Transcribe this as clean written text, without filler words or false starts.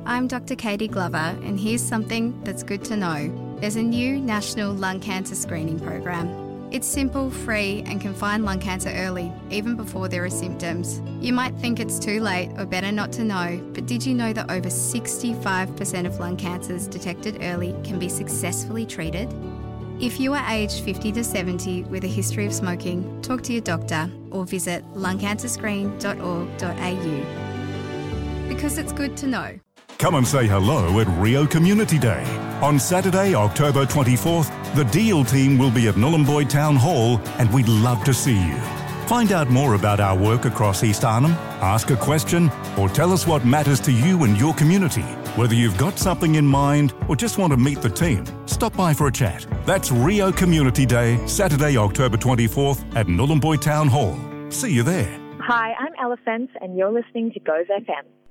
I'm Dr. Katie Glover, and here's something that's good to know. There's a new national lung cancer screening program. It's simple, free, and can find lung cancer early, even before there are symptoms. You might think it's too late or better not to know, but did you know that over 65% of lung cancers detected early can be successfully treated? If you are aged 50 to 70 with a history of smoking, talk to your doctor or visit lungcancerscreen.org.au. Because it's good to know. Come and say hello at Rio Community Day. On Saturday, October 24th, the Deal team will be at Nhulunbuy Town Hall and we'd love to see you. Find out more about our work across East Arnhem, ask a question, or tell us what matters to you and your community. Whether you've got something in mind or just want to meet the team, stop by for a chat. That's Rio Community Day, Saturday, October 24th at Nhulunbuy Town Hall. See you there. Hi, I'm Ella Fence and you're listening to Gove FM.